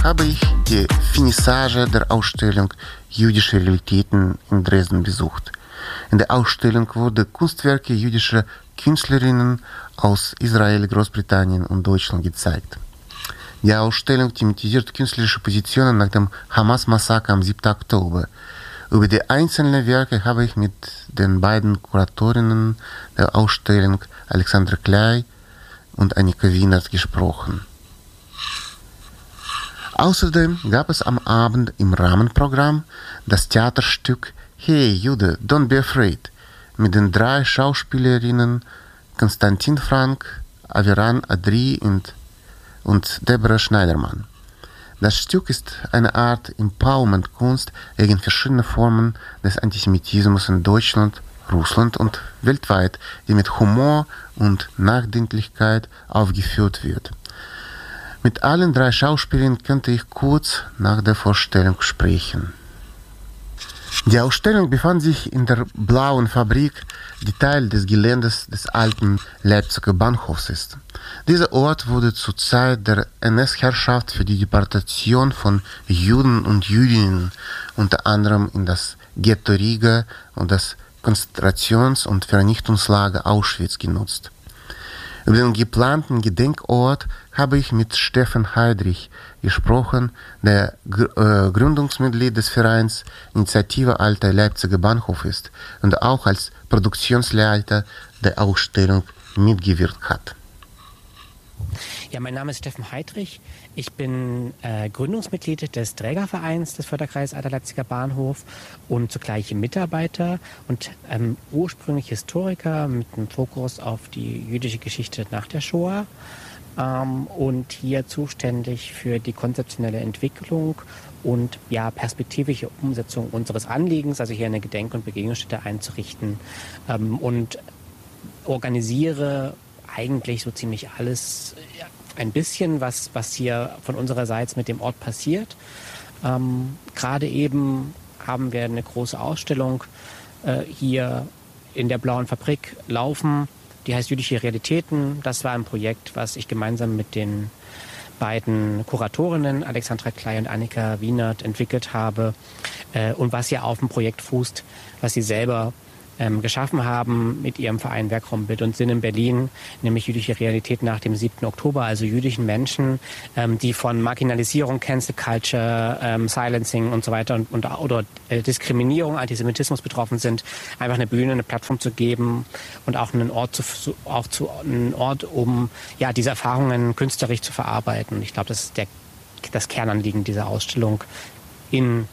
habe ich die Finissage der Ausstellung Jüdische Realitäten in Dresden besucht. In der Ausstellung wurden Kunstwerke jüdischer Künstlerinnen aus Israel, Großbritannien und Deutschland gezeigt. Die Ausstellung thematisiert künstlerische Positionen nach dem Hamas-Massaker am 7. Oktober. Über die einzelnen Werke habe ich mit den beiden Kuratorinnen der Ausstellung, Alexandra Klei und Annika Wienert, gesprochen. Außerdem gab es am Abend im Rahmenprogramm das Theaterstück Hey Jude, Don't Be Afraid mit den 3 Schauspielerinnen Konstantin Frank, Aviran Adri und Deborah Schneidermann. Das Stück ist eine Art Empowerment-Kunst gegen verschiedene Formen des Antisemitismus in Deutschland, Russland und weltweit, die mit Humor und Nachdenklichkeit aufgeführt wird. Mit allen 3 Schauspielern könnte ich kurz nach der Vorstellung sprechen. Die Ausstellung befand sich in der Blauen Fabrik, die Teil des Geländes des alten Leipziger Bahnhofs ist. Dieser Ort wurde zur Zeit der NS-Herrschaft für die Deportation von Juden und Jüdinnen unter anderem in das Ghetto Riga und das Konzentrations- und Vernichtungslager Auschwitz genutzt. Über den geplanten Gedenkort habe ich mit Steffen Heydrich gesprochen, der Gründungsmitglied des Vereins Initiative Alter Leipziger Bahnhof ist und auch als Produktionsleiter der Ausstellung mitgewirkt hat. Ja, mein Name ist Steffen Heydrich. Ich bin Gründungsmitglied des Trägervereins des Förderkreises Alter Leipziger Bahnhof und zugleich Mitarbeiter und ursprünglich Historiker mit einem Fokus auf die jüdische Geschichte nach der Shoah und hier zuständig für die konzeptionelle Entwicklung und ja, perspektivische Umsetzung unseres Anliegens, also hier eine Gedenk- und Begegnungsstätte einzurichten und organisiere eigentlich so ziemlich alles, ein bisschen, was hier von unserer Seite mit dem Ort passiert. Gerade eben haben wir eine große Ausstellung hier in der Blauen Fabrik laufen, die heißt Jüdische Realitäten. Das war ein Projekt, was ich gemeinsam mit den beiden Kuratorinnen Alexandra Klei und Annika Wienert entwickelt habe und was ja auf dem Projekt fußt, was sie selber geschaffen haben mit ihrem Verein Werkraum Bild und Sinn in Berlin, nämlich jüdische Realität nach dem 7. Oktober, also jüdischen Menschen, die von Marginalisierung, Cancel Culture, Silencing und so weiter oder Diskriminierung, Antisemitismus betroffen sind, einfach eine Bühne, eine Plattform zu geben und auch einen Ort, um ja, diese Erfahrungen künstlerisch zu verarbeiten. Ich glaube, das ist das Kernanliegen dieser Ausstellung in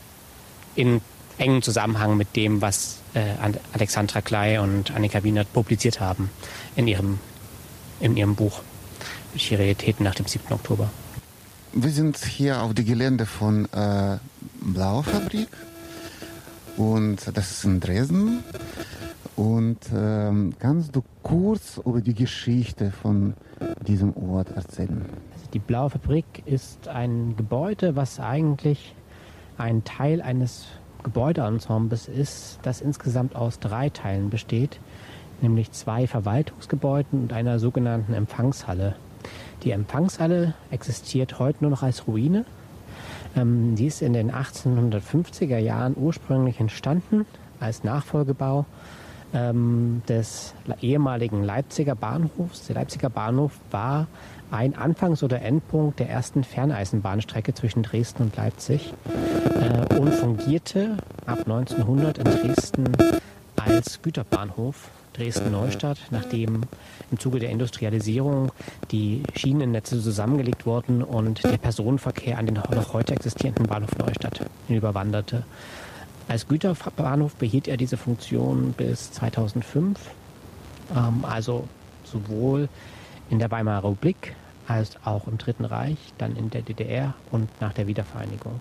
engen Zusammenhang mit dem, was Alexandra Klei und Annika Wienert publiziert haben in ihrem Buch Die Realitäten nach dem 7. Oktober. Wir sind hier auf dem Gelände von Blaue Fabrik und das ist in Dresden. Und kannst du kurz über die Geschichte von diesem Ort erzählen? Also die Blaue Fabrik ist ein Gebäude, was eigentlich ein Teil eines Gebäudeensembles ist, das insgesamt aus 3 Teilen besteht, nämlich 2 Verwaltungsgebäuden und einer sogenannten Empfangshalle. Die Empfangshalle existiert heute nur noch als Ruine. Die ist in den 1850er Jahren ursprünglich entstanden als Nachfolgebau des ehemaligen Leipziger Bahnhofs. Der Leipziger Bahnhof war ein Anfangs- oder Endpunkt der ersten Ferneisenbahnstrecke zwischen Dresden und Leipzig und fungierte ab 1900 in Dresden als Güterbahnhof Dresden-Neustadt, nachdem im Zuge der Industrialisierung die Schienennetze zusammengelegt wurden und der Personenverkehr an den noch heute existierenden Bahnhof Neustadt überwanderte. Als Güterbahnhof behielt er diese Funktion bis 2005, also sowohl in der Weimarer Republik als auch im Dritten Reich, dann in der DDR und nach der Wiedervereinigung.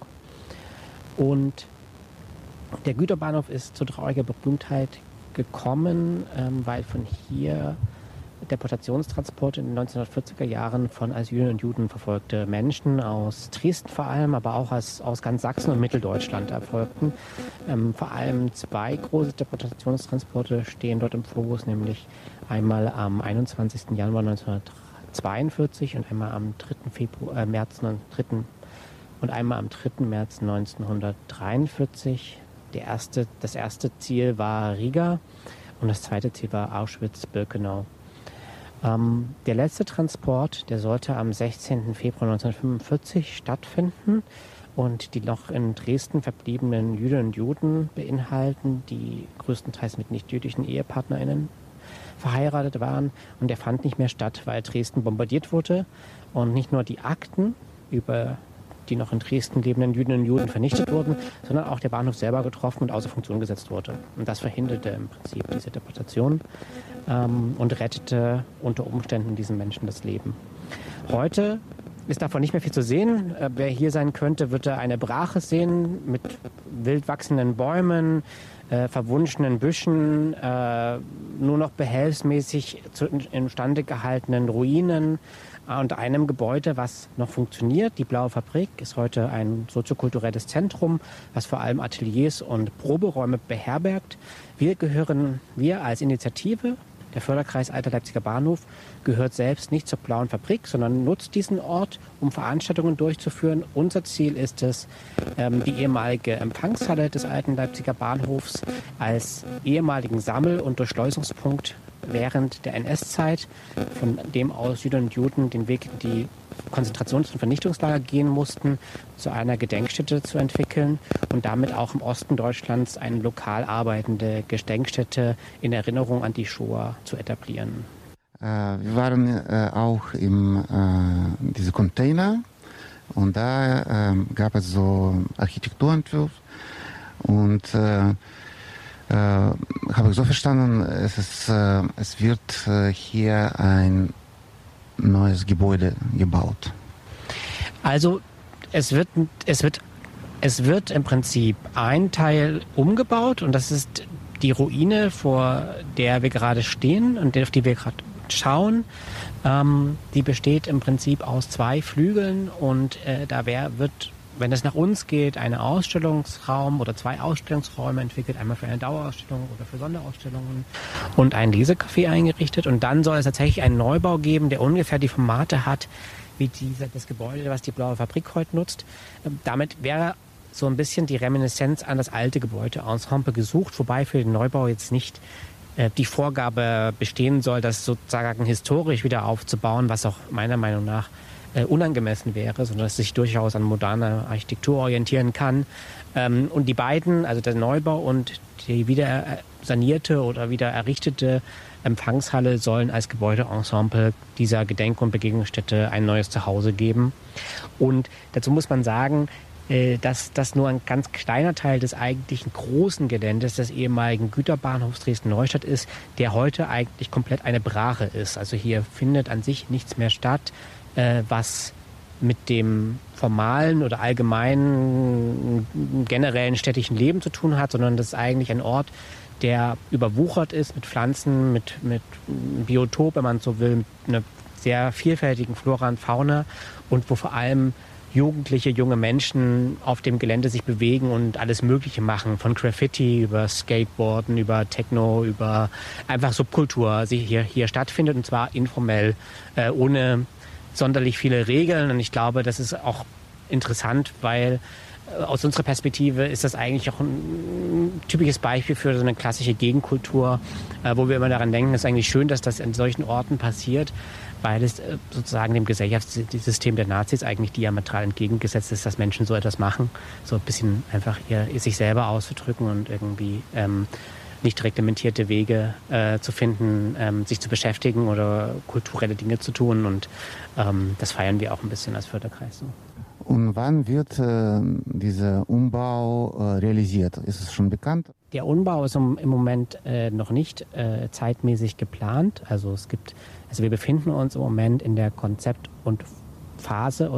Und der Güterbahnhof ist zu trauriger Berühmtheit gekommen, weil von hier Deportationstransporte in den 1940er Jahren von als Jüdinnen und Juden verfolgte Menschen aus Dresden vor allem, aber auch aus ganz Sachsen und Mitteldeutschland erfolgten. Vor allem 2 große Deportationstransporte stehen dort im Fokus, nämlich einmal am 21. Januar 1942 und einmal am 3. und einmal am 3. März 1943. Das erste Ziel war Riga und das zweite Ziel war Auschwitz-Birkenau. Der letzte Transport, der sollte am 16. Februar 1945 stattfinden und die noch in Dresden verbliebenen Jüdinnen und Juden beinhalten, die größtenteils mit nicht-jüdischen EhepartnerInnen verheiratet waren. Und der fand nicht mehr statt, weil Dresden bombardiert wurde und nicht nur die Akten über die noch in Dresden lebenden Jüdinnen und Juden vernichtet wurden, sondern auch der Bahnhof selber getroffen und außer Funktion gesetzt wurde. Und das verhinderte im Prinzip diese Deportation und rettete unter Umständen diesen Menschen das Leben. Heute ist davon nicht mehr viel zu sehen. Wer hier sein könnte, würde eine Brache sehen mit wild wachsenden Bäumen, verwunschenen Büschen, nur noch behelfsmäßig instande gehaltenen Ruinen und einem Gebäude, was noch funktioniert. Die Blaue Fabrik ist heute ein soziokulturelles Zentrum, was vor allem Ateliers und Proberäume beherbergt. Wir als Initiative, der Förderkreis Alter Leipziger Bahnhof, gehört selbst nicht zur Blauen Fabrik, sondern nutzt diesen Ort, um Veranstaltungen durchzuführen. Unser Ziel ist es, die ehemalige Empfangshalle des Alten Leipziger Bahnhofs als ehemaligen Sammel- und Durchschleusungspunkt während der NS-Zeit, von dem aus Jüdinnen und Juden den Weg in die Konzentrations- und Vernichtungslager gehen mussten, zu einer Gedenkstätte zu entwickeln und damit auch im Osten Deutschlands eine lokal arbeitende Gedenkstätte in Erinnerung an die Shoah zu etablieren. Wir waren auch in diese Container und da gab es so Architekturentwurf und habe ich so verstanden, es wird hier ein neues Gebäude gebaut. Also es wird im Prinzip ein Teil umgebaut und das ist die Ruine, vor der wir gerade stehen und auf die wir gerade schauen. Die besteht im Prinzip aus 2 Flügeln und wird, wenn es nach uns geht, ein Ausstellungsraum oder 2 Ausstellungsräume entwickelt, einmal für eine Dauerausstellung oder für Sonderausstellungen und ein Lesecafé eingerichtet. Und dann soll es tatsächlich einen Neubau geben, der ungefähr die Formate hat, wie das Gebäude, was die Blaue Fabrik heute nutzt. Damit wäre so ein bisschen die Reminiszenz an das alte Gebäudeensemble gesucht, wobei für den Neubau jetzt nicht die Vorgabe bestehen soll, das sozusagen historisch wieder aufzubauen, was auch meiner Meinung nach unangemessen wäre, sondern dass es sich durchaus an moderner Architektur orientieren kann. Und die beiden, also der Neubau und die wieder sanierte oder wieder errichtete Empfangshalle, sollen als Gebäudeensemble dieser Gedenk- und Begegnungsstätte ein neues Zuhause geben. Und dazu muss man sagen, dass das nur ein ganz kleiner Teil des eigentlichen großen Geländes des ehemaligen Güterbahnhofs Dresden-Neustadt ist, der heute eigentlich komplett eine Brache ist. Also hier findet an sich nichts mehr statt, was mit dem formalen oder allgemeinen generellen städtischen Leben zu tun hat, sondern das ist eigentlich ein Ort, der überwuchert ist mit Pflanzen, mit Biotop, wenn man so will, mit einer sehr vielfältigen Flora und Fauna und wo vor allem Jugendliche, junge Menschen auf dem Gelände sich bewegen und alles Mögliche machen, von Graffiti über Skateboarden, über Techno, über einfach Subkultur, die hier stattfindet und zwar informell, ohne sonderlich viele Regeln. Und ich glaube, das ist auch interessant, weil aus unserer Perspektive ist das eigentlich auch ein typisches Beispiel für so eine klassische Gegenkultur, wo wir immer daran denken, es ist eigentlich schön, dass das in solchen Orten passiert, weil es sozusagen dem Gesellschaftssystem der Nazis eigentlich diametral entgegengesetzt ist, dass Menschen so etwas machen, so ein bisschen einfach sich selber auszudrücken und irgendwie nicht reglementierte Wege zu finden, sich zu beschäftigen oder kulturelle Dinge zu tun. Und das feiern wir auch ein bisschen als Förderkreis. So. Und wann wird dieser Umbau realisiert? Ist es schon bekannt? Der Umbau ist im Moment noch nicht zeitmäßig geplant. Also wir befinden uns im Moment in der Konzeptphase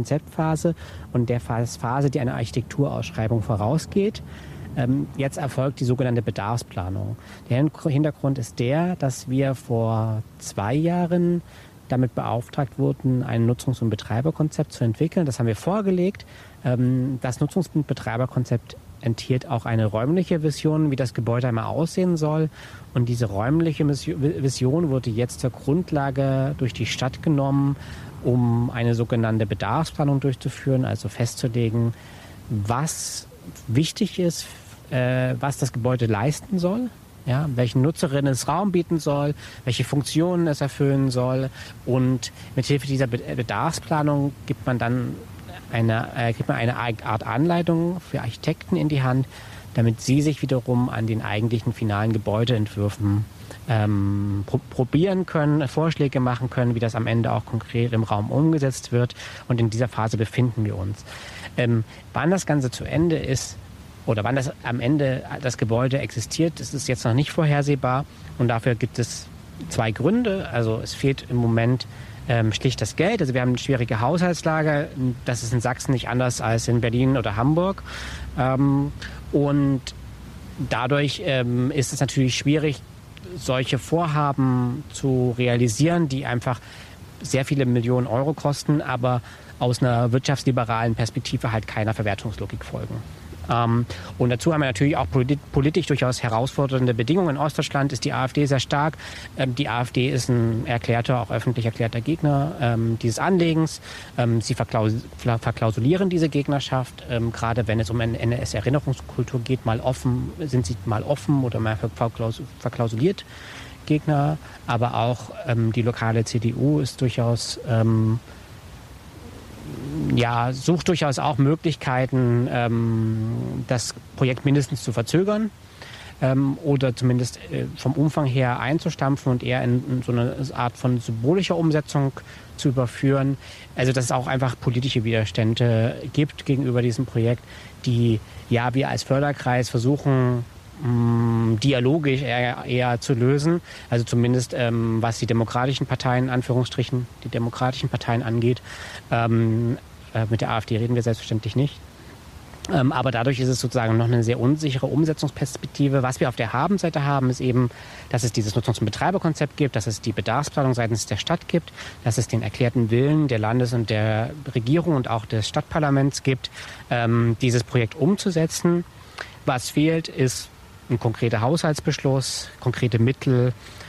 und der Phase, die einer Architekturausschreibung vorausgeht. Jetzt erfolgt die sogenannte Bedarfsplanung. Der Hintergrund ist der, dass wir vor 2 Jahren damit beauftragt wurden, ein Nutzungs- und Betreiberkonzept zu entwickeln. Das haben wir vorgelegt. Das Nutzungs- und Betreiberkonzept enthielt auch eine räumliche Vision, wie das Gebäude einmal aussehen soll. Und diese räumliche Vision wurde jetzt zur Grundlage durch die Stadt genommen, um eine sogenannte Bedarfsplanung durchzuführen, also festzulegen, was wichtig ist, was das Gebäude leisten soll, ja, welchen Nutzerinnen es Raum bieten soll, welche Funktionen es erfüllen soll. Und mithilfe dieser Bedarfsplanung gibt man dann eine Art Anleitung für Architekten in die Hand, damit sie sich wiederum an den eigentlichen finalen Gebäudeentwürfen probieren können, Vorschläge machen können, wie das am Ende auch konkret im Raum umgesetzt wird. Und in dieser Phase befinden wir uns. Wann das Ganze zu Ende ist oder wann das am Ende das Gebäude existiert, das ist jetzt noch nicht vorhersehbar. Und dafür gibt es 2 Gründe. Also es fehlt im Moment schlicht das Geld. Also wir haben eine schwierige Haushaltslage. Das ist in Sachsen nicht anders als in Berlin oder Hamburg. Und dadurch ist es natürlich schwierig, solche Vorhaben zu realisieren, die einfach sehr viele Millionen Euro kosten, aber aus einer wirtschaftsliberalen Perspektive halt keiner Verwertungslogik folgen. Und dazu haben wir natürlich auch politisch durchaus herausfordernde Bedingungen. In Ostdeutschland ist die AfD sehr stark. Die AfD ist ein auch öffentlich erklärter Gegner dieses Anlegens. Sie verklausulieren diese Gegnerschaft. Gerade wenn es um eine NS-Erinnerungskultur geht, sind sie mal offen oder mal verklausuliert Gegner. Aber auch die lokale CDU ist durchaus sucht durchaus auch Möglichkeiten, das Projekt mindestens zu verzögern oder zumindest vom Umfang her einzustampfen und eher in so eine Art von symbolischer Umsetzung zu überführen. Also dass es auch einfach politische Widerstände gibt gegenüber diesem Projekt, die wir als Förderkreis versuchen, dialogisch eher zu lösen. Also zumindest was die demokratischen Parteien, Anführungsstrichen, die demokratischen Parteien angeht. Mit der AfD reden wir selbstverständlich nicht. Aber dadurch ist es sozusagen noch eine sehr unsichere Umsetzungsperspektive. Was wir auf der Habenseite haben, ist eben, dass es dieses Nutzungs- und Betreiberkonzept gibt, dass es die Bedarfsplanung seitens der Stadt gibt, dass es den erklärten Willen der Landes- und der Regierung und auch des Stadtparlaments gibt, dieses Projekt umzusetzen. Was fehlt, ist ein konkreter Haushaltsbeschluss, konkrete Mittel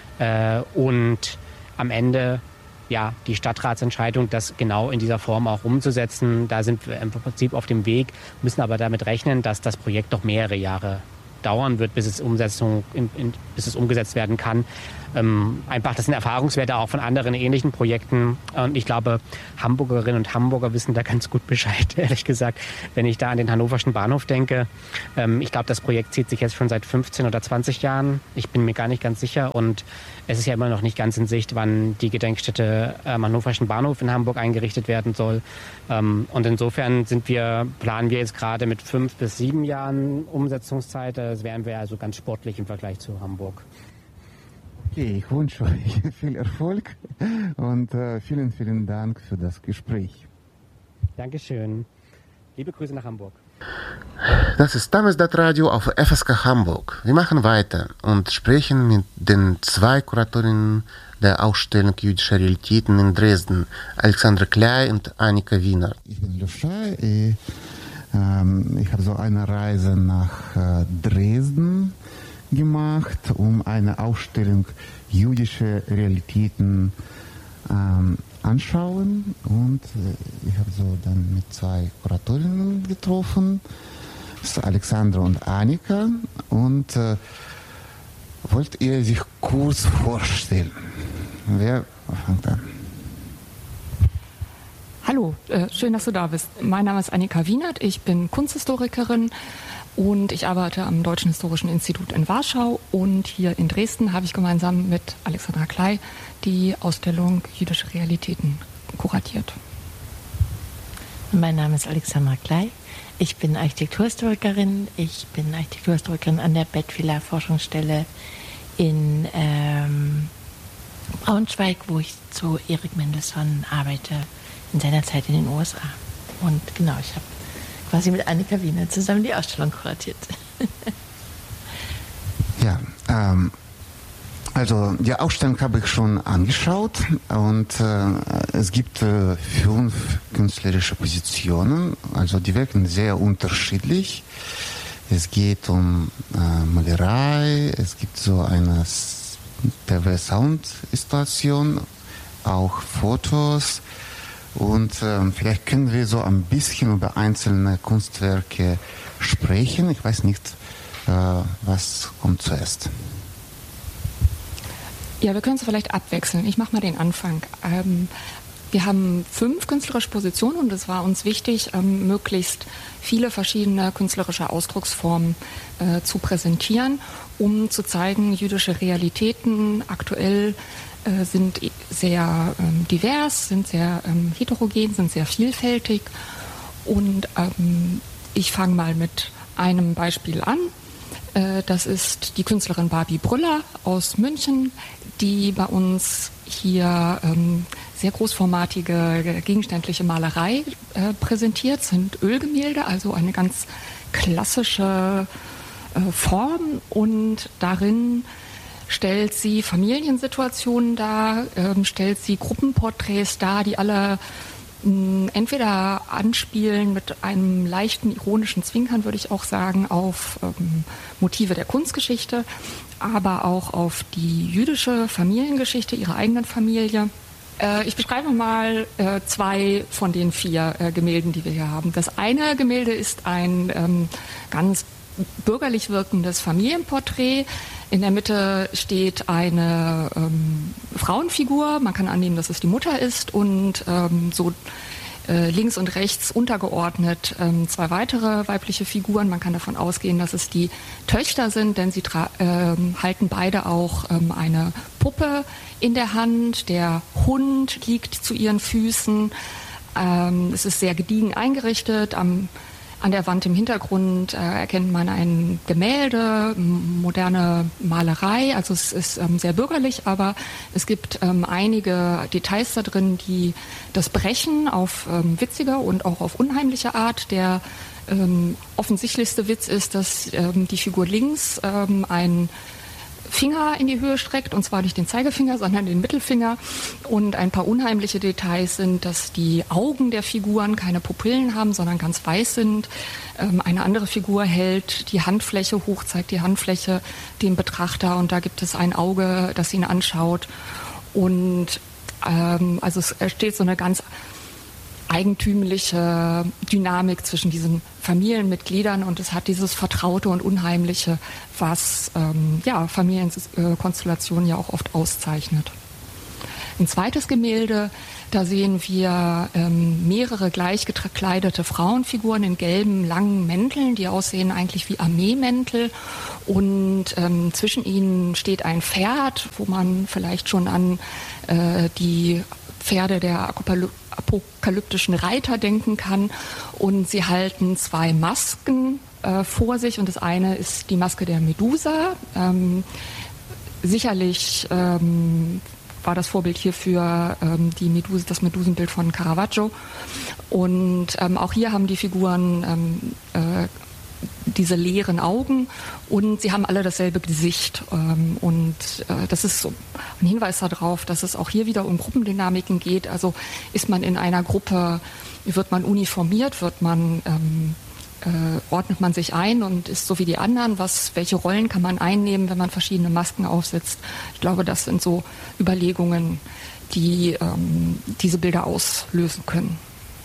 und am Ende die Stadtratsentscheidung, das genau in dieser Form auch umzusetzen. Da sind wir im Prinzip auf dem Weg, müssen aber damit rechnen, dass das Projekt noch mehrere Jahre dauern wird, bis es umgesetzt werden kann. Einfach, das sind Erfahrungswerte auch von anderen ähnlichen Projekten. Und ich glaube, Hamburgerinnen und Hamburger wissen da ganz gut Bescheid, ehrlich gesagt. Wenn ich da an den Hannoverschen Bahnhof denke, ich glaube, das Projekt zieht sich jetzt schon seit 15 oder 20 Jahren. Ich bin mir gar nicht ganz sicher. Und es ist ja immer noch nicht ganz in Sicht, wann die Gedenkstätte am Hannoverschen Bahnhof in Hamburg eingerichtet werden soll. Und insofern planen wir jetzt gerade mit 5 bis 7 Jahren Umsetzungszeit. Das wären wir also ganz sportlich im Vergleich zu Hamburg. Okay, ich wünsche euch viel Erfolg und vielen, vielen Dank für das Gespräch. Dankeschön. Liebe Grüße nach Hamburg. Das ist Damesdat Radio auf FSK Hamburg. Wir machen weiter und sprechen mit den 2 Kuratorinnen der Ausstellung Jüdische Realitäten in Dresden, Alexandra Klei und Annika Wienert. Ich bin Luscha. Ich habe so eine Reise nach Dresden gemacht, um eine Ausstellung Jüdische Realitäten anschauen. Und ich habe so dann mit 2 Kuratorinnen getroffen, das ist Alexandra und Annika. Und wollt ihr sich kurz vorstellen? Wer fängt an? Hallo, schön, dass du da bist. Mein Name ist Annika Wienert, ich bin Kunsthistorikerin und ich arbeite am Deutschen Historischen Institut in Warschau, und hier in Dresden habe ich gemeinsam mit Alexandra Klei die Ausstellung Jüdische Realitäten kuratiert. Mein Name ist Alexandra Klei. Ich bin Architekturhistorikerin. Ich bin Architekturhistorikerin an der Bettwieler Forschungsstelle in Braunschweig, wo ich zu Erik Mendelssohn arbeite, in seiner Zeit in den USA. Und genau, ich habe quasi mit Annika Wiener zusammen die Ausstellung kuratiert. Ja, also die Ausstellung habe ich schon angeschaut, und es gibt 5 künstlerische Positionen, also die wirken sehr unterschiedlich. Es geht um Malerei, es gibt so eine TV-Sound-Installation, auch Fotos, Und vielleicht können wir so ein bisschen über einzelne Kunstwerke sprechen. Ich weiß nicht, was kommt zuerst. Ja, wir können es vielleicht abwechseln. Ich mache mal den Anfang. Wir haben 5 künstlerische Positionen und es war uns wichtig, möglichst viele verschiedene künstlerische Ausdrucksformen zu präsentieren, um zu zeigen, jüdische Realitäten aktuell sind sehr divers, sind sehr heterogen, sind sehr vielfältig. Und ich fange mal mit einem Beispiel an. Das ist die Künstlerin Barbie Brüller aus München, die bei uns hier sehr großformatige gegenständliche Malerei präsentiert. Das sind Ölgemälde, also eine ganz klassische Form, und darin stellt sie Familiensituationen dar, stellt sie Gruppenporträts dar, die alle entweder anspielen mit einem leichten ironischen Zwinkern, würde ich auch sagen, auf Motive der Kunstgeschichte, aber auch auf die jüdische Familiengeschichte, ihrer eigenen Familie. Ich beschreibe mal 2 von den 4 Gemälden, die wir hier haben. Das eine Gemälde ist ein ganz bürgerlich wirkendes Familienporträt. In der Mitte steht eine Frauenfigur. Man kann annehmen, dass es die Mutter ist, und so links und rechts untergeordnet 2 weitere weibliche Figuren. Man kann davon ausgehen, dass es die Töchter sind, denn sie halten beide auch eine Puppe in der Hand. Der Hund liegt zu ihren Füßen. Es ist sehr gediegen eingerichtet. An der Wand im Hintergrund erkennt man ein Gemälde, moderne Malerei. Also es ist sehr bürgerlich, aber es gibt einige Details da drin, die das brechen auf witzige und auch auf unheimliche Art. Der offensichtlichste Witz ist, dass die Figur links einen Finger in die Höhe streckt, und zwar nicht den Zeigefinger, sondern den Mittelfinger. Und ein paar unheimliche Details sind, dass die Augen der Figuren keine Pupillen haben, sondern ganz weiß sind. Eine andere Figur hält die Handfläche hoch, zeigt die Handfläche dem Betrachter, und da gibt es ein Auge, das ihn anschaut. Und also es entsteht so eine ganz eigentümliche Dynamik zwischen diesen Familienmitgliedern, und es hat dieses Vertraute und Unheimliche, was Familienkonstellationen ja auch oft auszeichnet. Ein zweites Gemälde, da sehen wir mehrere gleich gekleidete Frauenfiguren in gelben, langen Mänteln, die aussehen eigentlich wie Armeemäntel, und zwischen ihnen steht ein Pferd, wo man vielleicht schon an die Pferde der apokalyptischen Reiter denken kann, und sie halten 2 Masken vor sich, und das eine ist die Maske der Medusa. Sicherlich war das Vorbild hierfür das Medusenbild von Caravaggio, und auch hier haben die Figuren diese leeren Augen, und sie haben alle dasselbe Gesicht, und das ist so ein Hinweis darauf, dass es auch hier wieder um Gruppendynamiken geht. Also ist man in einer Gruppe, wird man uniformiert, ordnet man sich ein und ist so wie die anderen. Welche Rollen kann man einnehmen, wenn man verschiedene Masken aufsetzt? Ich glaube, das sind so Überlegungen, die diese Bilder auslösen können.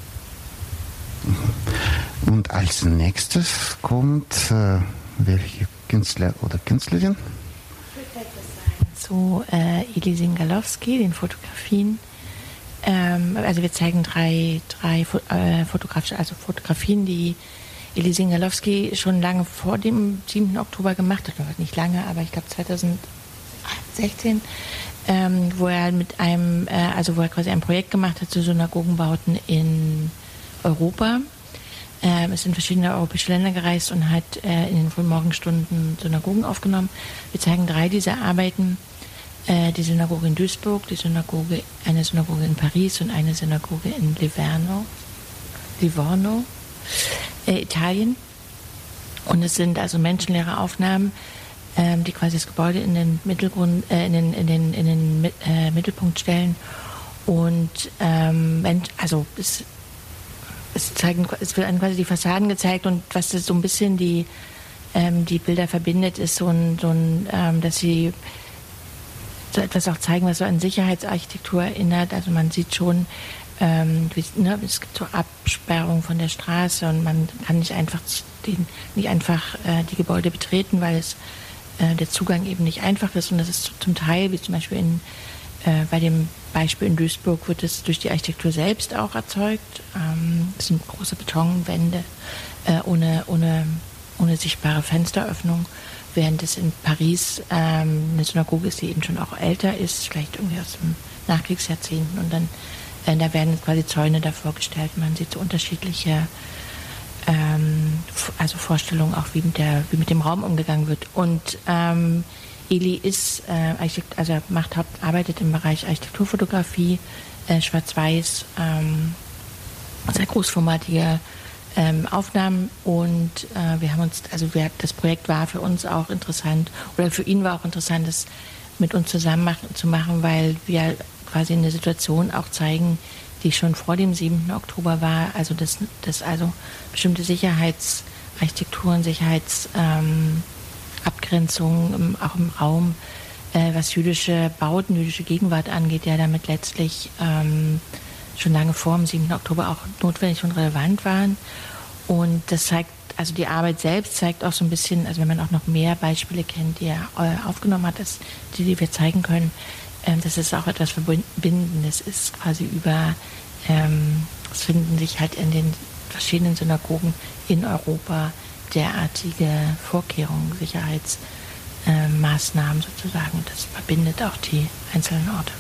Und als nächstes kommt welche Künstler oder Künstlerin? Ich würde etwas sagen zu Elie Singalowski, den Fotografien. Also wir zeigen drei Fotografien, die Elie Singalowski schon lange vor dem 7. Oktober gemacht hat, oder nicht lange, aber ich glaube 2016, wo er wo er quasi ein Projekt gemacht hat zu Synagogenbauten in Europa. Ist in verschiedene europäische Länder gereist und hat in den frühen Morgenstunden Synagogen aufgenommen. Wir zeigen 3 dieser Arbeiten. Die Synagoge in Duisburg, eine Synagoge in Paris und eine Synagoge in Livorno, Italien. Und es sind also menschenleere Aufnahmen, die quasi das Gebäude in den Mittelpunkt stellen. Und es werden quasi die Fassaden gezeigt, und was das so ein bisschen die Bilder verbindet, ist dass sie so etwas auch zeigen, was so an Sicherheitsarchitektur erinnert. Also man sieht schon es gibt so Absperrungen von der Straße und man kann nicht einfach die Gebäude betreten, weil der Zugang eben nicht einfach ist. Und das ist zum Teil, wie zum Beispiel bei dem Beispiel in Duisburg, wird es durch die Architektur selbst auch erzeugt. Das sind große Betonwände ohne sichtbare Fensteröffnung, während es in Paris eine Synagoge ist, die eben schon auch älter ist, vielleicht irgendwie aus den Nachkriegsjahrzehnten. Und dann da werden quasi Zäune davor gestellt. Man sieht so unterschiedliche Vorstellungen auch, wie mit dem Raum umgegangen wird. Und Eli ist arbeitet im Bereich Architekturfotografie, schwarz-weiß, sehr großformatige Aufnahmen, und das Projekt war für uns auch interessant, oder für ihn war auch interessant, das mit uns zusammen zu machen, weil wir quasi eine Situation auch zeigen, die schon vor dem 7. Oktober war, also dass bestimmte Sicherheitsarchitekturen, Sicherheitsabgrenzungen auch im Raum, was jüdische Bauten, jüdische Gegenwart angeht, ja damit letztlich schon lange vor dem 7. Oktober auch notwendig und relevant waren. Und das zeigt, also die Arbeit selbst zeigt auch so ein bisschen, also wenn man auch noch mehr Beispiele kennt, die er aufgenommen hat, die wir zeigen können, das ist auch etwas Verbindendes ist, quasi es finden sich halt in den verschiedenen Synagogen in Europa derartige Vorkehrungen, Sicherheitsmaßnahmen sozusagen, und das verbindet auch die einzelnen Orte.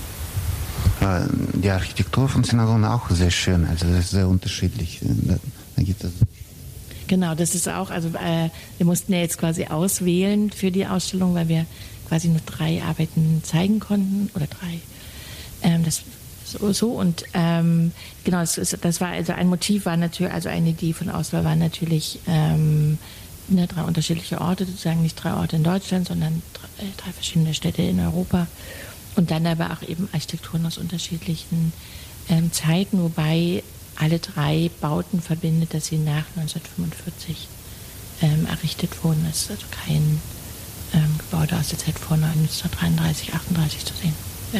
Die Architektur von Synagogen auch sehr schön, also das ist sehr unterschiedlich. Da gibt es Genau, das ist auch, also wir mussten ja jetzt quasi auswählen für die Ausstellung, weil wir quasi nur 3 Arbeiten zeigen konnten, oder 3. Genau, das war also ein Motiv, war natürlich, also eine Idee von Auswahl war natürlich 3 unterschiedliche Orte, sozusagen nicht 3 Orte in Deutschland, sondern 3 verschiedene Städte in Europa, und dann aber auch eben Architekturen aus unterschiedlichen Zeiten, wobei alle 3 Bauten verbindet, dass sie nach 1945 errichtet wurden. Es ist also kein Gebäude aus der Zeit vor 1933, 38 zu sehen. Ja.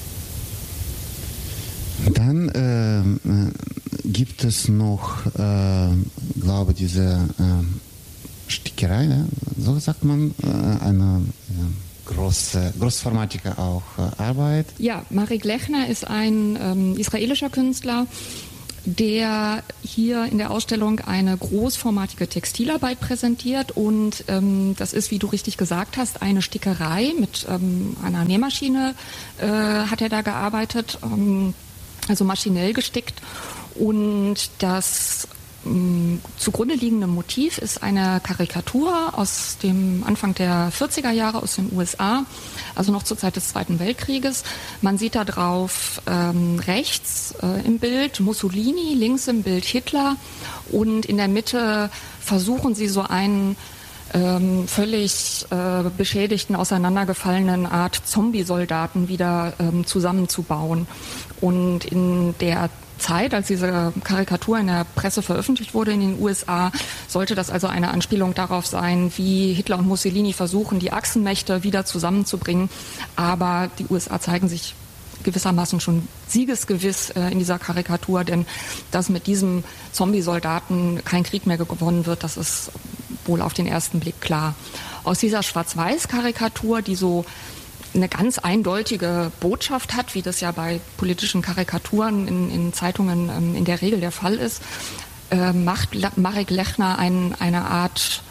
Dann gibt es noch, glaube diese Stickerei, ja? So sagt man, eine großformatige auch Arbeit. Ja, Marek Lechner ist ein israelischer Künstler, der hier in der Ausstellung eine großformatige Textilarbeit präsentiert, und das ist, wie du richtig gesagt hast, eine Stickerei mit einer Nähmaschine hat er da gearbeitet, also maschinell gestickt, und das zugrunde liegende Motiv ist eine Karikatur aus dem Anfang der 40er Jahre aus den USA, also noch zur Zeit des Zweiten Weltkrieges. Man sieht da drauf rechts im Bild Mussolini, links im Bild Hitler, und in der Mitte versuchen sie so einen völlig beschädigten, auseinandergefallenen Art Zombie-Soldaten wieder zusammenzubauen. Und in der Zeit, als diese Karikatur in der Presse veröffentlicht wurde in den USA, sollte das also eine Anspielung darauf sein, wie Hitler und Mussolini versuchen, die Achsenmächte wieder zusammenzubringen. Aber die USA zeigen sich gewissermaßen schon siegesgewiss in dieser Karikatur, denn dass mit diesem Zombie-Soldaten kein Krieg mehr gewonnen wird, das ist wohl auf den ersten Blick klar. Aus dieser Schwarz-Weiß-Karikatur, die so eine ganz eindeutige Botschaft hat, wie das ja bei politischen Karikaturen in Zeitungen in der Regel der Fall ist, macht Marek Lechner eine Art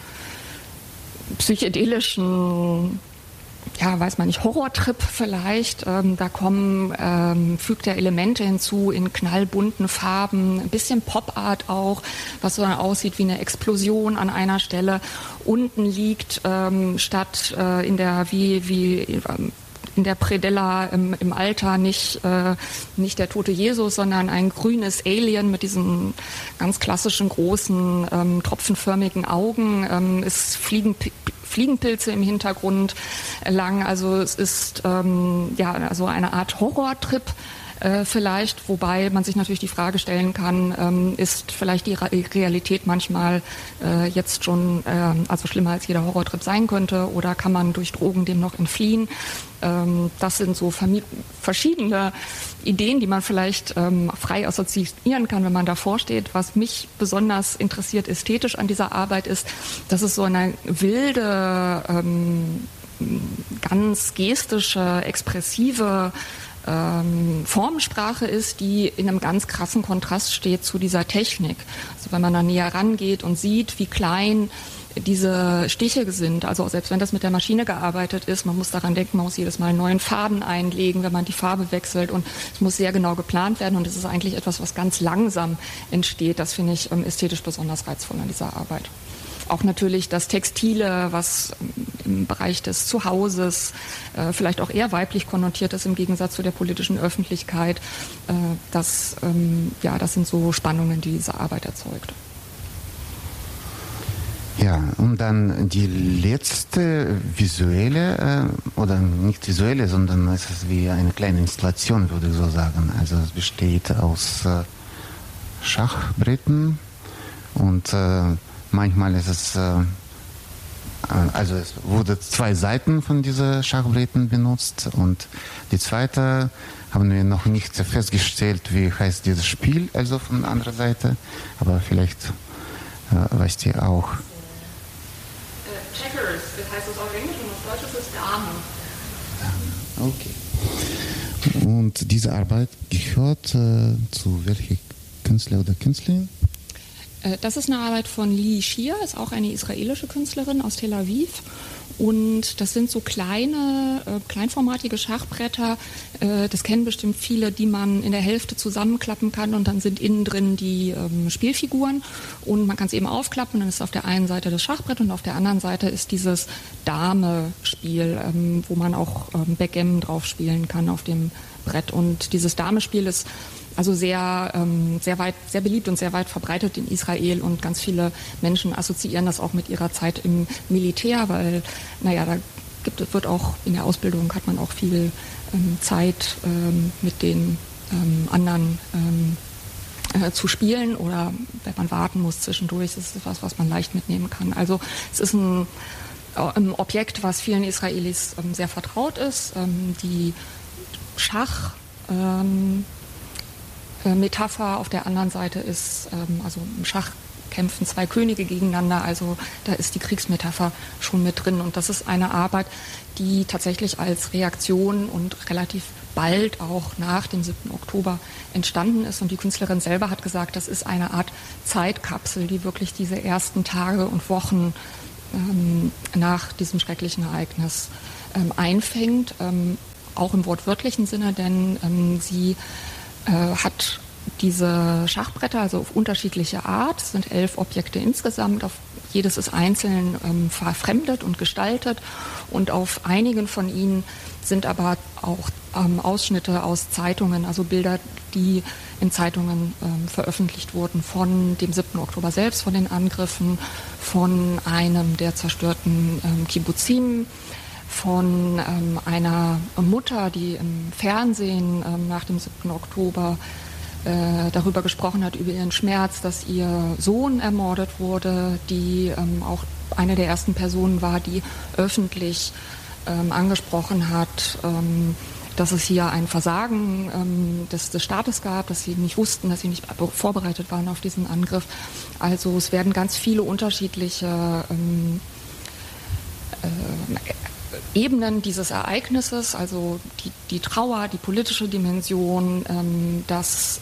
psychedelischen, ja, weiß man nicht, Horrortrip vielleicht. Da fügt er Elemente hinzu in knallbunten Farben, ein bisschen Pop-Art auch, was so aussieht wie eine Explosion an einer Stelle. Unten liegt statt in der in der Predella im Altar nicht der tote Jesus, sondern ein grünes Alien mit diesen ganz klassischen großen tropfenförmigen Augen. Es fliegen Fliegenpilze im Hintergrund lang. Also es ist also eine Art Horrortrip, vielleicht, wobei man sich natürlich die Frage stellen kann, ist vielleicht die Realität manchmal jetzt schon also schlimmer als jeder Horrortrip sein könnte, oder kann man durch Drogen dem noch entfliehen? Das sind so verschiedene Ideen, die man vielleicht frei assoziieren kann, wenn man davor steht. Was mich besonders interessiert ästhetisch an dieser Arbeit ist, dass es so eine wilde, ganz gestische, expressive Formensprache ist, die in einem ganz krassen Kontrast steht zu dieser Technik. Also wenn man da näher rangeht und sieht, wie klein diese Stiche sind, also selbst wenn das mit der Maschine gearbeitet ist, man muss daran denken, man muss jedes Mal einen neuen Faden einlegen, wenn man die Farbe wechselt, und es muss sehr genau geplant werden, und es ist eigentlich etwas, was ganz langsam entsteht. Das finde ich ästhetisch besonders reizvoll an dieser Arbeit. Auch natürlich das Textile, was im Bereich des Zuhauses vielleicht auch eher weiblich konnotiert ist im Gegensatz zu der politischen Öffentlichkeit. Das sind so Spannungen, die diese Arbeit erzeugt. Ja, und dann die letzte visuelle, oder nicht visuelle, sondern es ist wie eine kleine Installation, würde ich so sagen. Also es besteht aus Schachbretten, und manchmal ist es, also es wurde 2 Seiten von diesen Schachbretten benutzt, und die zweite haben wir noch nicht festgestellt, wie heißt dieses Spiel, also von der anderen Seite, aber vielleicht weißt ihr auch. Checkers, das heißt es auf Englisch, und auf Deutsch ist es Dame. Okay. Und diese Arbeit gehört zu welcher Künstler oder Künstlerin? Das ist eine Arbeit von Li Shir, ist auch eine israelische Künstlerin aus Tel Aviv. Und das sind so kleinformatige Schachbretter. Das kennen bestimmt viele, die man in der Hälfte zusammenklappen kann, und dann sind innen drin die Spielfiguren. Und man kann es eben aufklappen, dann ist auf der einen Seite das Schachbrett und auf der anderen Seite ist dieses Dame-Spiel, wo man auch Backgammon drauf spielen kann auf dem Brett. Und dieses Dame-Spiel ist also sehr beliebt und sehr weit verbreitet in Israel, und ganz viele Menschen assoziieren das auch mit ihrer Zeit im Militär, weil, wird auch in der Ausbildung hat man auch viel Zeit mit den anderen zu spielen, oder wenn man warten muss zwischendurch, ist es etwas, was man leicht mitnehmen kann. Also es ist ein Objekt, was vielen Israelis sehr vertraut ist. Die Schach Metapher auf der anderen Seite ist, also im Schach kämpfen 2 Könige gegeneinander, also da ist die Kriegsmetapher schon mit drin, und das ist eine Arbeit, die tatsächlich als Reaktion und relativ bald auch nach dem 7. Oktober entstanden ist, und die Künstlerin selber hat gesagt, das ist eine Art Zeitkapsel, die wirklich diese ersten Tage und Wochen nach diesem schrecklichen Ereignis einfängt, auch im wortwörtlichen Sinne, denn sie hat diese Schachbretter, also auf unterschiedliche Art, es sind 11 Objekte insgesamt, jedes ist einzeln verfremdet und gestaltet, und auf einigen von ihnen sind aber auch Ausschnitte aus Zeitungen, also Bilder, die in Zeitungen veröffentlicht wurden, von dem 7. Oktober selbst, von den Angriffen, von einem der zerstörten Kibbuzim, von einer Mutter, die im Fernsehen nach dem 7. Oktober darüber gesprochen hat, über ihren Schmerz, dass ihr Sohn ermordet wurde, die auch eine der ersten Personen war, die öffentlich angesprochen hat, dass es hier ein Versagen des Staates gab, dass sie nicht wussten, dass sie nicht vorbereitet waren auf diesen Angriff. Also es werden ganz viele unterschiedliche Ebenen dieses Ereignisses, also die Trauer, die politische Dimension, das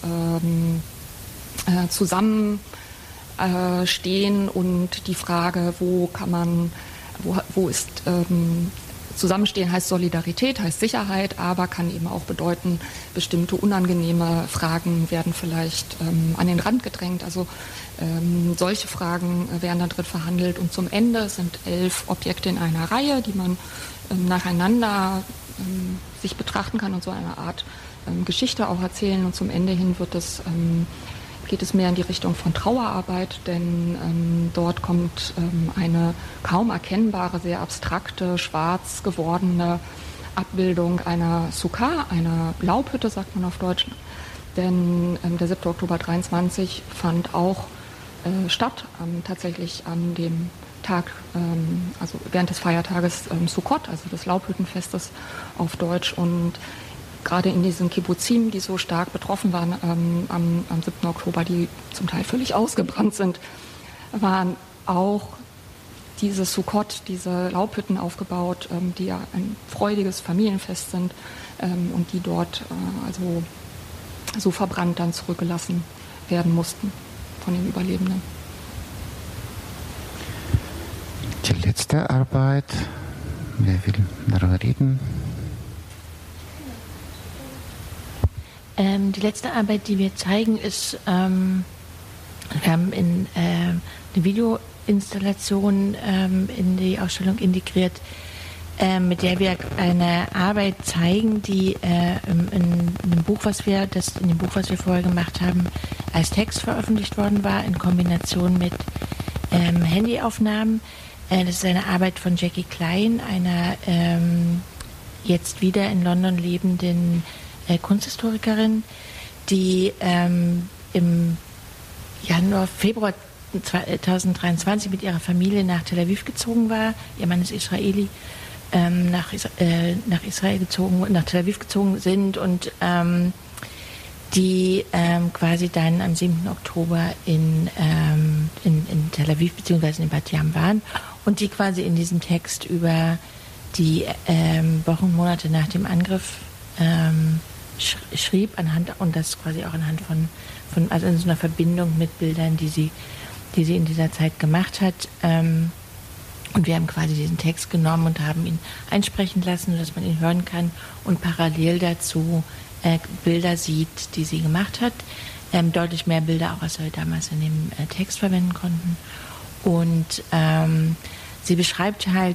Zusammenstehen und die Frage, wo ist Zusammenstehen heißt Solidarität, heißt Sicherheit, aber kann eben auch bedeuten, bestimmte unangenehme Fragen werden vielleicht an den Rand gedrängt. Also solche Fragen werden dann drin verhandelt. Und zum Ende sind 11 Objekte in einer Reihe, die man nacheinander sich betrachten kann und so eine Art Geschichte auch erzählen. Und zum Ende hin geht es mehr in die Richtung von Trauerarbeit, denn dort kommt eine kaum erkennbare, sehr abstrakte, schwarz gewordene Abbildung einer Sukkah, einer Laubhütte, sagt man auf Deutsch. Denn der 7. Oktober 23 fand auch statt, tatsächlich an dem Tag, also während des Feiertages Sukkot, also des Laubhüttenfestes auf Deutsch. Und gerade in diesen Kibbuzim, die so stark betroffen waren am 7. Oktober, die zum Teil völlig ausgebrannt sind, waren auch diese Sukkot, diese Laubhütten aufgebaut, die ja ein freudiges Familienfest sind und die dort also so verbrannt dann zurückgelassen werden mussten von den Überlebenden. Die letzte Arbeit, wer will darüber reden? Die letzte Arbeit, die wir zeigen, ist, wir haben eine Videoinstallation in die Ausstellung integriert, mit der wir eine Arbeit zeigen, die in dem Buch, was wir vorher gemacht haben, als Text veröffentlicht worden war, in Kombination mit Handyaufnahmen. Das ist eine Arbeit von Jackie Klein, einer jetzt wieder in London lebenden Kunsthistorikerin, die im Februar 2023 mit ihrer Familie nach Tel Aviv gezogen war. Ihr Mann ist Israeli, nach Tel Aviv gezogen sind und die quasi dann am 7. Oktober in Tel Aviv bzw. in Bat Yam waren und die quasi in diesem Text über die Wochen und Monate nach dem Angriff schrieb, und das quasi auch anhand von also in so einer Verbindung mit Bildern, die sie in dieser Zeit gemacht hat. Und wir haben quasi diesen Text genommen und haben ihn einsprechen lassen, sodass man ihn hören kann und parallel dazu Bilder sieht, die sie gemacht hat. Deutlich mehr Bilder auch, als wir damals in dem Text verwenden konnten. Und sie beschreibt halt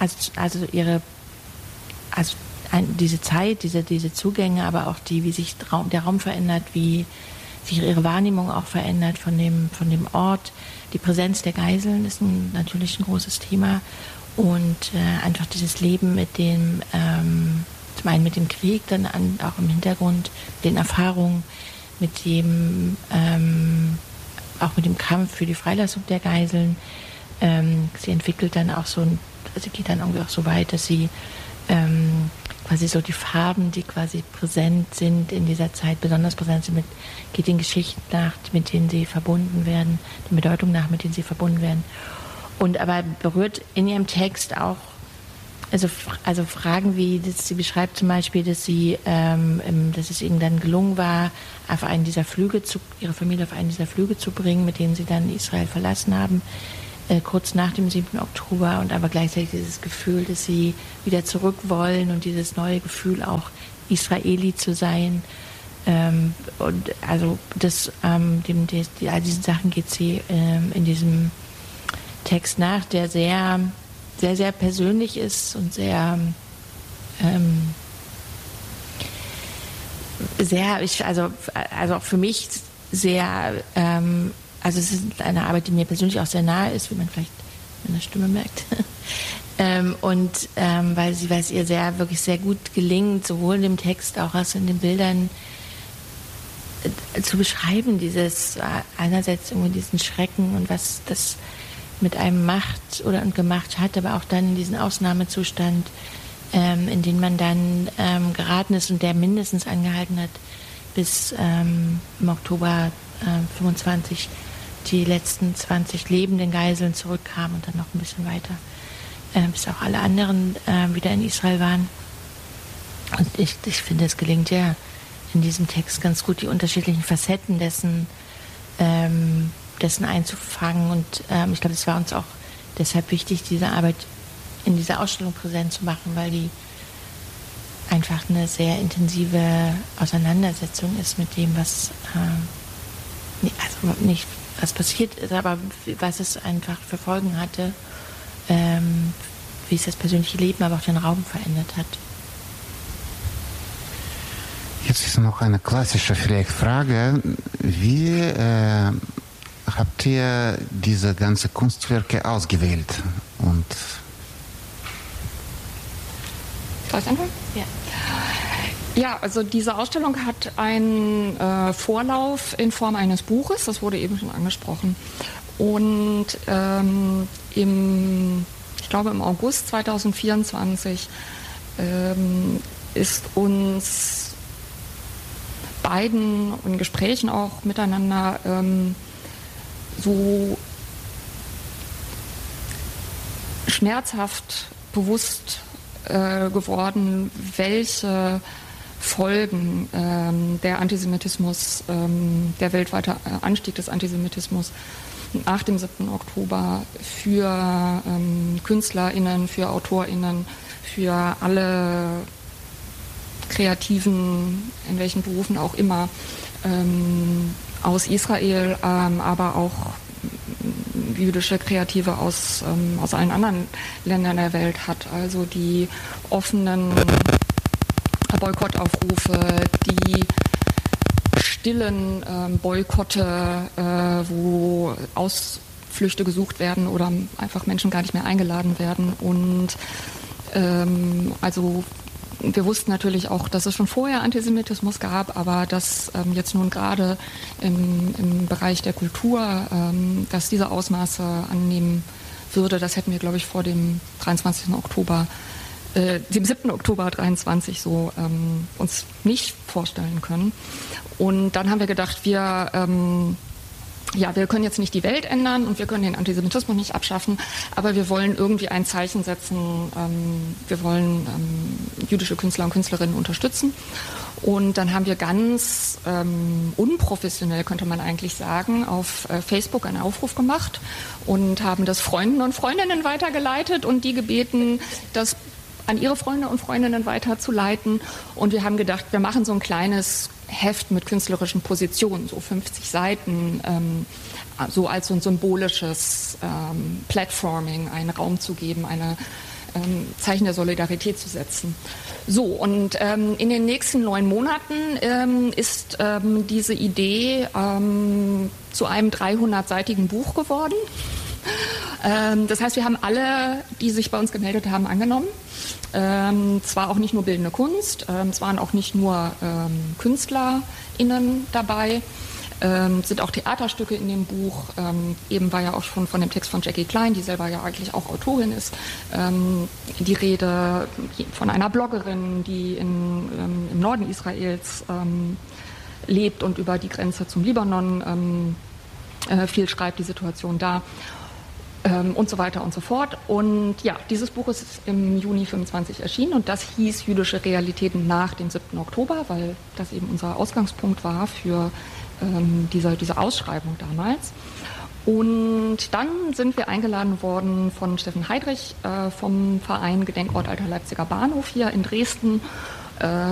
diese Zeit, diese Zugänge, aber auch wie sich der Raum verändert, wie sich ihre Wahrnehmung auch verändert von dem Ort. Die Präsenz der Geiseln ist natürlich ein großes Thema und einfach dieses Leben mit dem, zum einen mit dem Krieg, dann auch im Hintergrund, den Erfahrungen, mit dem, auch mit dem Kampf für die Freilassung der Geiseln. Sie entwickelt dann auch sie geht dann irgendwie auch so weit, dass sie quasi so die Farben, die quasi präsent sind in dieser Zeit, besonders präsent sind, geht den Geschichten nach, mit denen sie verbunden werden, der Bedeutung nach, mit denen sie verbunden werden. Und aber berührt in ihrem Text auch also Fragen wie, sie beschreibt zum Beispiel, dass es ihnen dann gelungen war, ihre Familie auf einen dieser Flüge zu bringen, mit denen sie dann Israel verlassen haben, kurz nach dem 7. Oktober, und aber gleichzeitig dieses Gefühl, dass sie wieder zurück wollen und dieses neue Gefühl auch Israeli zu sein. Und also all diesen Sachen geht sie in diesem Text nach, der sehr, sehr, sehr persönlich ist und sehr auch für mich sehr also es ist eine Arbeit, die mir persönlich auch sehr nahe ist, wie man vielleicht in der Stimme merkt. Weil es ihr wirklich sehr gut gelingt, sowohl in dem Text auch als in den Bildern zu beschreiben, einerseits irgendwie diesen Schrecken und was das mit einem macht und gemacht hat, aber auch dann in diesen Ausnahmezustand, in den man dann geraten ist und der mindestens angehalten hat, bis im Oktober 25 die letzten 20 lebenden Geiseln zurückkamen und dann noch ein bisschen weiter, bis auch alle anderen wieder in Israel waren. Und ich finde, es gelingt ja in diesem Text ganz gut, die unterschiedlichen Facetten dessen einzufangen. Und ich glaube, es war uns auch deshalb wichtig, diese Arbeit in dieser Ausstellung präsent zu machen, weil die einfach eine sehr intensive Auseinandersetzung ist mit dem, was nicht was passiert ist, aber was es einfach für Folgen hatte, wie es das persönliche Leben, aber auch den Raum verändert hat. Jetzt ist noch eine klassische Frage. Wie habt ihr diese ganzen Kunstwerke ausgewählt? Soll ich anfangen? Ja. Ja, also diese Ausstellung hat einen Vorlauf in Form eines Buches, das wurde eben schon angesprochen. Und ich glaube im August 2024 ist uns beiden in Gesprächen auch miteinander so schmerzhaft bewusst geworden, welche Folgen der Antisemitismus, der weltweite Anstieg des Antisemitismus nach dem 7. Oktober für KünstlerInnen, für AutorInnen, für alle Kreativen, in welchen Berufen auch immer, aus Israel, aber auch jüdische Kreative aus allen anderen Ländern der Welt hat. Also die offenen Boykottaufrufe, die stillen Boykotte, wo Ausflüchte gesucht werden oder einfach Menschen gar nicht mehr eingeladen werden. Und also wir wussten natürlich auch, dass es schon vorher Antisemitismus gab, aber dass jetzt nun gerade im Bereich der Kultur, dass diese Ausmaße annehmen würde, das hätten wir, glaube ich, vor dem 23. Oktober, dem 7. Oktober 23 so uns nicht vorstellen können. Und dann haben wir gedacht, wir können jetzt nicht die Welt ändern und wir können den Antisemitismus nicht abschaffen, aber wir wollen irgendwie ein Zeichen setzen, wir wollen jüdische Künstler und Künstlerinnen unterstützen. Und dann haben wir ganz unprofessionell, könnte man eigentlich sagen, auf Facebook einen Aufruf gemacht und haben das Freunden und Freundinnen weitergeleitet und die gebeten, das an ihre Freunde und Freundinnen weiterzuleiten. Und wir haben gedacht, wir machen so ein kleines Heft mit künstlerischen Positionen, so 50 Seiten, so als so ein symbolisches Platforming, einen Raum zu geben, eine Zeichen der Solidarität zu setzen. So, und in den nächsten 9 Monaten ist diese Idee zu einem 300-seitigen Buch geworden. Das heißt, wir haben alle, die sich bei uns gemeldet haben, angenommen. Zwar auch nicht nur bildende Kunst, es waren auch nicht nur KünstlerInnen dabei, sind auch Theaterstücke in dem Buch. Eben war ja auch schon von dem Text von Jackie Klein, die selber ja eigentlich auch Autorin ist, die Rede von einer Bloggerin, die im Norden Israels lebt und über die Grenze zum Libanon viel schreibt, die Situation da. Und so weiter und so fort. Und ja, dieses Buch ist im Juni 25 erschienen und das hieß Jüdische Realitäten nach dem 7. Oktober, weil das eben unser Ausgangspunkt war für diese Ausschreibung damals. Und dann sind wir eingeladen worden von Steffen Heidrich vom Verein Gedenkort Alter Leipziger Bahnhof hier in Dresden,